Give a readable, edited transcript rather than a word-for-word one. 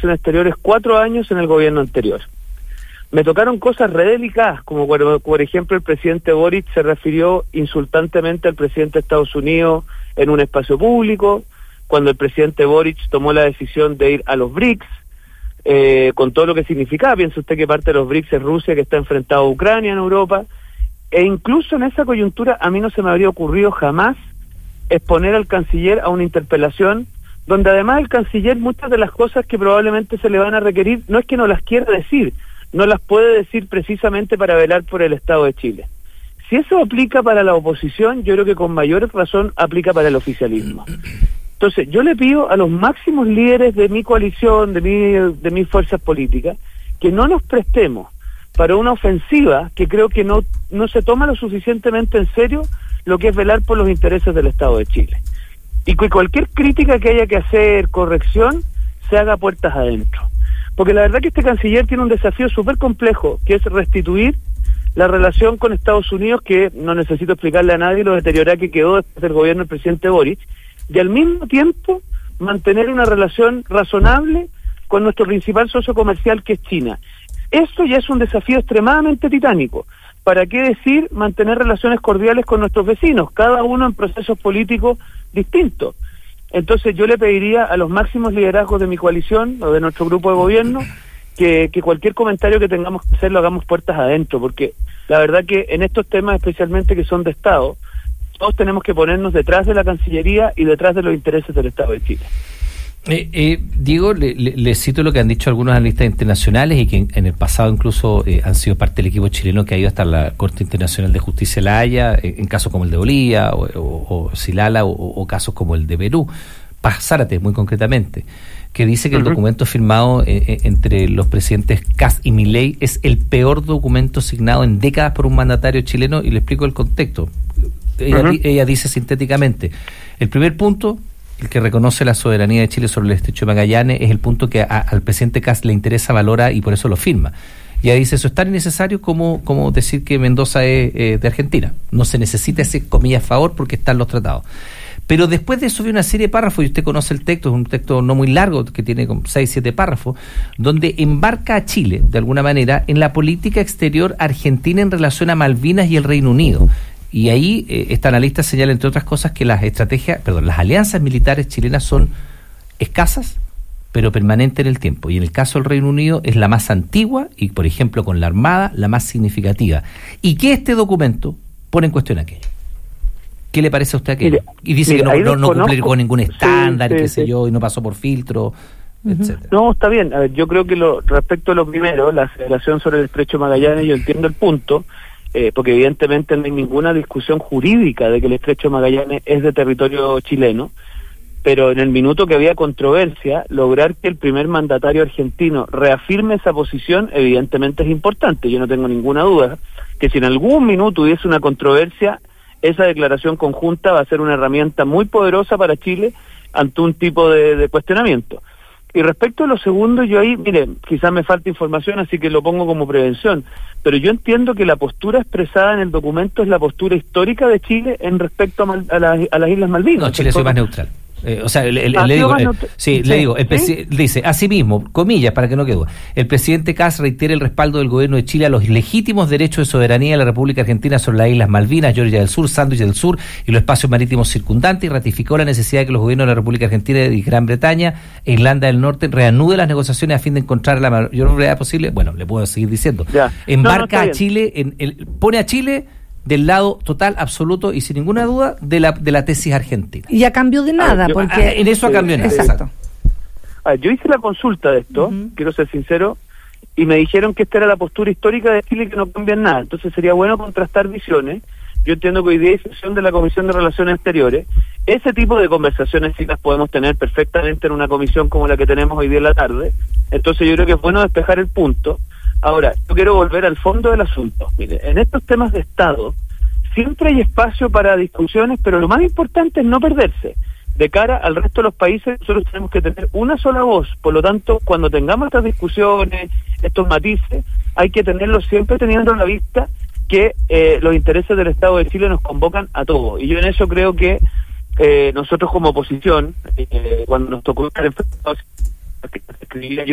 Relaciones Exteriores 4 años en el gobierno anterior. Me tocaron cosas re delicadas, como por ejemplo el presidente Boric se refirió insultantemente al presidente de Estados Unidos en un espacio público, cuando el presidente Boric tomó la decisión de ir a los BRICS, con todo lo que significaba. Piensa usted que parte de los BRICS es Rusia, que está enfrentado a Ucrania en Europa, e incluso en esa coyuntura a mí no se me habría ocurrido jamás exponer al canciller a una interpelación, donde además el canciller muchas de las cosas que probablemente se le van a requerir, no es que no las quiera decir, no las puede decir precisamente para velar por el Estado de Chile. Si eso aplica para la oposición, yo creo que con mayor razón aplica para el oficialismo. Entonces, yo le pido a los máximos líderes de mi coalición, de mis fuerzas políticas, que no nos prestemos para una ofensiva que creo que no se toma lo suficientemente en serio lo que es velar por los intereses del Estado de Chile. Y que cualquier crítica que haya que hacer, corrección, se haga puertas adentro. Porque la verdad que este canciller tiene un desafío súper complejo, que es restituir la relación con Estados Unidos, que no necesito explicarle a nadie lo deteriorada que quedó después del gobierno del presidente Boric, y al mismo tiempo mantener una relación razonable con nuestro principal socio comercial, que es China. Esto ya es un desafío extremadamente titánico. ¿Para qué decir mantener relaciones cordiales con nuestros vecinos, cada uno en procesos políticos distintos? Entonces yo le pediría a los máximos liderazgos de mi coalición o de nuestro grupo de gobierno que cualquier comentario que tengamos que hacer lo hagamos puertas adentro, porque la verdad que en estos temas especialmente que son de Estado, todos tenemos que ponernos detrás de la Cancillería y detrás de los intereses del Estado de Chile. Diego, le cito lo que han dicho algunos analistas internacionales y que en el pasado incluso han sido parte del equipo chileno que ha ido hasta la Corte Internacional de Justicia de La Haya, en casos como el de Bolivia o Silala o casos como el de Perú, Paz Zárate muy concretamente, que dice que el documento firmado entre los presidentes Kast y Milei es el peor documento signado en décadas por un mandatario chileno, y le explico el contexto. Ella dice sintéticamente, el primer punto, el que reconoce la soberanía de Chile sobre el Estrecho de Magallanes, es el punto que al presidente Kast le interesa, valora y por eso lo firma. Y ella dice, eso es tan innecesario como decir que Mendoza es de Argentina. No se necesita ese, comillas, favor porque están los tratados. Pero después de eso viene una serie de párrafos, y usted conoce el texto, es un texto no muy largo, que tiene como 6-7 párrafos, donde embarca a Chile, de alguna manera, en la política exterior argentina en relación a Malvinas y el Reino Unido. Y ahí esta analista señala, entre otras cosas, que las alianzas militares chilenas son escasas, pero permanentes en el tiempo. Y en el caso del Reino Unido es la más antigua y, por ejemplo, con la Armada, la más significativa. Y que este documento pone en cuestión aquello. ¿Qué le parece a usted aquello? Y dice que no cumple con ningún estándar, qué sé yo, y no pasó por filtro, etcétera. No, está bien. A ver, yo creo que respecto a lo primero, la Federación sobre el Estrecho de Magallanes, yo entiendo el punto, porque evidentemente no hay ninguna discusión jurídica de que el Estrecho de Magallanes es de territorio chileno, pero en el minuto que había controversia, lograr que el primer mandatario argentino reafirme esa posición evidentemente es importante. Yo no tengo ninguna duda que si en algún minuto hubiese una controversia, esa declaración conjunta va a ser una herramienta muy poderosa para Chile ante un tipo de cuestionamiento. Y respecto a lo segundo, yo ahí, mire, quizás me falta información, así que lo pongo como prevención, pero yo entiendo que la postura expresada en el documento es la postura histórica de Chile en respecto a las Islas Malvinas. No, Chile es más neutral. Dice, asimismo, comillas, para que no quede, el presidente Kast reitera el respaldo del gobierno de Chile a los legítimos derechos de soberanía de la República Argentina sobre las Islas Malvinas, Georgia del Sur, Sándwich del Sur y los espacios marítimos circundantes, y ratificó la necesidad de que los gobiernos de la República Argentina y Gran Bretaña e Irlanda del Norte reanuden las negociaciones a fin de encontrar la mayor brevedad posible. Bueno, le puedo seguir diciendo. Embarca a Chile, pone a Chile del lado total, absoluto y sin ninguna duda de la tesis argentina. Y a cambio de nada, porque en eso a cambio de nada. Exacto. Yo hice la consulta de esto, quiero ser sincero, y me dijeron que esta era la postura histórica de Chile, que no cambia en nada. Entonces sería bueno contrastar visiones. Yo entiendo que hoy día hay sesión de la Comisión de Relaciones Exteriores. Ese tipo de conversaciones sí las podemos tener perfectamente en una comisión como la que tenemos hoy día en la tarde. Entonces yo creo que es bueno despejar el punto. Ahora, yo quiero volver al fondo del asunto. Mire, en estos temas de Estado siempre hay espacio para discusiones, pero lo más importante es no perderse. De cara al resto de los países, nosotros tenemos que tener una sola voz. Por lo tanto, cuando tengamos estas discusiones, estos matices, hay que tenerlos siempre teniendo a la vista que los intereses del Estado de Chile nos convocan a todos. Y yo en eso creo que nosotros como oposición, cuando nos tocó estar enfrentados, escribía yo